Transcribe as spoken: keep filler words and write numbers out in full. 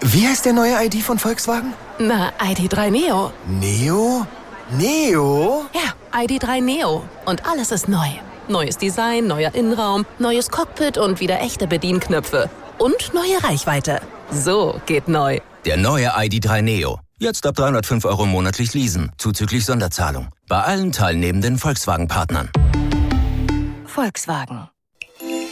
Wie heißt der neue I D von Volkswagen? Na, I D drei Neo. Neo? Neo? Ja, I D drei Neo. Und alles ist neu. Neues Design, neuer Innenraum, neues Cockpit und wieder echte Bedienknöpfe. Und neue Reichweite. So geht neu. Der neue I D drei Neo. Jetzt ab dreihundertfünf Euro monatlich leasen, zuzüglich Sonderzahlung. Bei allen teilnehmenden Volkswagen-Partnern. Volkswagen.